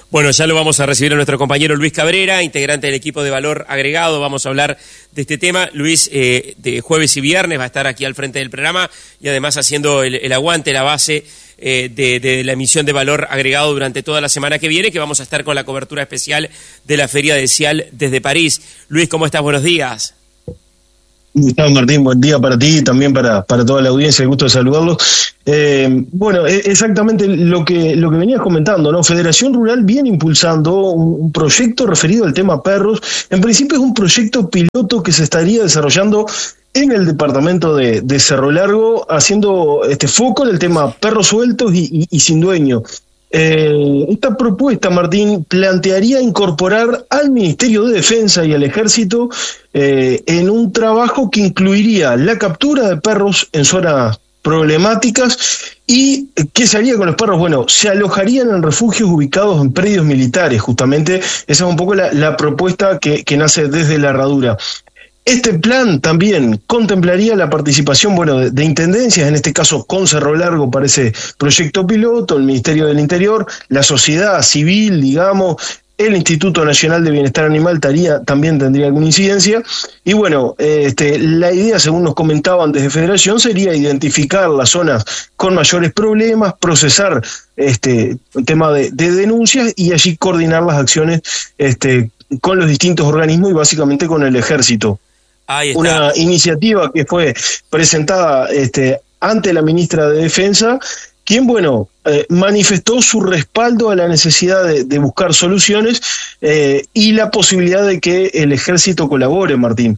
Bueno, ya lo vamos a recibir a nuestro compañero Luis Cabrera, integrante del equipo de Valor Agregado. Vamos a hablar de este tema. Luis, de jueves y viernes va a estar aquí al frente del programa y además haciendo el aguante, la base de la emisión de Valor Agregado durante toda la semana que viene, que vamos a estar con la cobertura especial de la Feria de Cial desde París. Luis, ¿cómo estás? Buenos días. Gustavo Martín, buen día para ti y también para toda la audiencia, el gusto de saludarlos. Bueno, exactamente lo que venías comentando, ¿no? Federación Rural viene impulsando un proyecto referido al tema perros. En principio es un proyecto piloto que se estaría desarrollando en el departamento de Cerro Largo, haciendo foco en el tema perros sueltos y sin dueño. Esta propuesta, Martín, plantearía incorporar al Ministerio de Defensa y al Ejército en un trabajo que incluiría la captura de perros en zonas problemáticas. ¿Y qué se haría con los perros? Bueno, se alojarían en refugios ubicados en predios militares, justamente. Esa es un poco la propuesta que nace desde la Herradura. Este plan también contemplaría la participación, de intendencias, en este caso con Cerro Largo para ese proyecto piloto, el Ministerio del Interior, la sociedad civil, digamos, el Instituto Nacional de Bienestar Animal también tendría alguna incidencia. Y la idea, según nos comentaban desde Federación, sería identificar las zonas con mayores problemas, procesar un tema de denuncias y allí coordinar las acciones con los distintos organismos y básicamente con el Ejército. Una iniciativa que fue presentada ante la ministra de Defensa, quien, manifestó su respaldo a la necesidad de buscar soluciones y la posibilidad de que el Ejército colabore, Martín.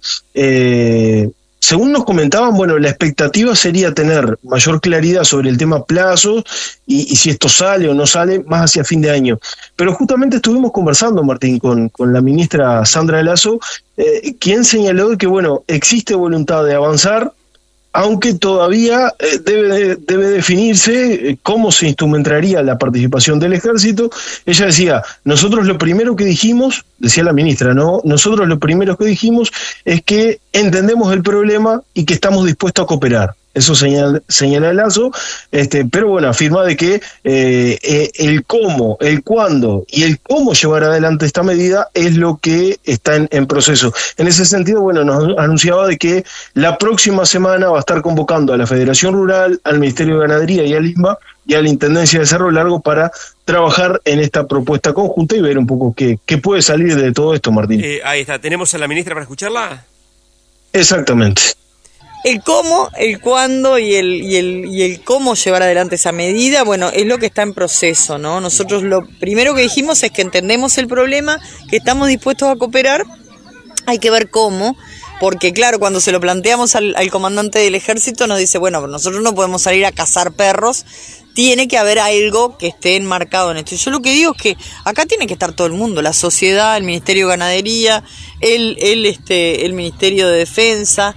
Según nos comentaban, la expectativa sería tener mayor claridad sobre el tema plazos y si esto sale o no sale más hacia fin de año. Pero justamente estuvimos conversando, Martín, con la ministra Sandra Lasso, quien señaló que, existe voluntad de avanzar, aunque todavía debe definirse cómo se instrumentaría la participación del Ejército. Ella decía, nosotros lo primero que dijimos, decía la ministra, ¿no? Nosotros lo primero que dijimos es que entendemos el problema y que estamos dispuestos a cooperar. Eso señala Lasso, pero afirma de que el cómo, el cuándo y el cómo llevar adelante esta medida es lo que está en proceso. En ese sentido, nos anunciaba de que la próxima semana va a estar convocando a la Federación Rural, al Ministerio de Ganadería y al INBA y a la Intendencia de Cerro Largo para trabajar en esta propuesta conjunta y ver un poco qué puede salir de todo esto, Martín. Ahí está, ¿tenemos a la ministra para escucharla? Exactamente. El cómo, el cuándo y el cómo llevar adelante esa medida, es lo que está en proceso, ¿no? Nosotros lo primero que dijimos es que entendemos el problema, que estamos dispuestos a cooperar, hay que ver cómo, porque claro, cuando se lo planteamos al comandante del Ejército nos dice, nosotros no podemos salir a cazar perros, tiene que haber algo que esté enmarcado en esto. Yo lo que digo es que acá tiene que estar todo el mundo, la sociedad, el Ministerio de Ganadería, el Ministerio de Defensa,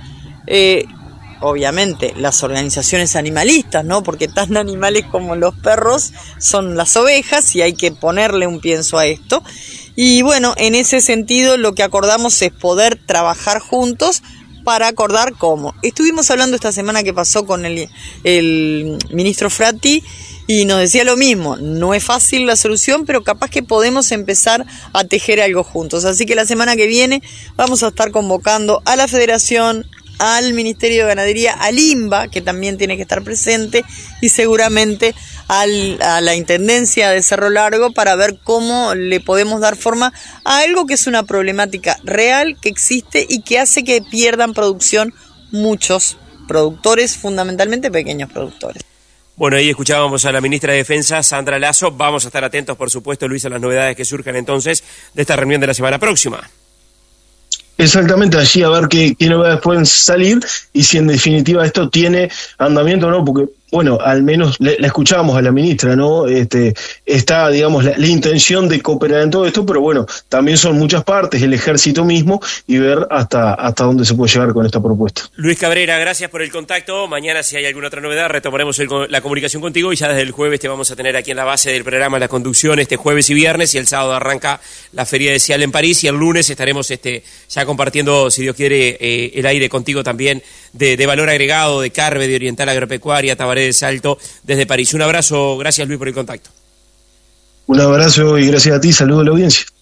obviamente las organizaciones animalistas, ¿no? Porque tan animales como los perros son las ovejas y hay que ponerle un pienso a esto. Y en ese sentido lo que acordamos es poder trabajar juntos para acordar cómo. Estuvimos hablando esta semana que pasó con el ministro Fratti y nos decía lo mismo, no es fácil la solución, pero capaz que podemos empezar a tejer algo juntos. Así que la semana que viene vamos a estar convocando a la Federación, al Ministerio de Ganadería, al INBA, que también tiene que estar presente, y seguramente a la Intendencia de Cerro Largo para ver cómo le podemos dar forma a algo que es una problemática real, que existe y que hace que pierdan producción muchos productores, fundamentalmente pequeños productores. Ahí escuchábamos a la ministra de Defensa, Sandra Lasso. Vamos a estar atentos, por supuesto, Luis, a las novedades que surjan entonces de esta reunión de la semana próxima. Exactamente, allí a ver qué novedades pueden salir y si en definitiva esto tiene andamiento o no, porque al menos la escuchábamos a la ministra, ¿no? Está, digamos, la intención de cooperar en todo esto, pero también son muchas partes, el Ejército mismo, y ver hasta dónde se puede llegar con esta propuesta. Luis Cabrera, gracias por el contacto. Mañana, si hay alguna otra novedad, retomaremos la comunicación contigo y ya desde el jueves te vamos a tener aquí en la base del programa, la conducción, jueves y viernes, y el sábado arranca la Feria de Cial en París, y el lunes estaremos ya compartiendo, si Dios quiere, el aire contigo también de Valor Agregado, de Carve, de Oriental Agropecuaria, Tabaré de Salto, desde París. Un abrazo, gracias Luis por el contacto. Un abrazo y gracias a ti, saludo a la audiencia.